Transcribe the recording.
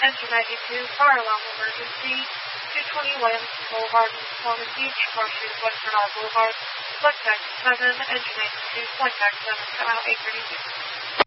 Engine 92, fire alarm emergency, 220 Williams Boulevard, Norman Beach, Parachute, West Bernard Boulevard, flight deck 7, engine 92, flight deck 7, time out 8:36.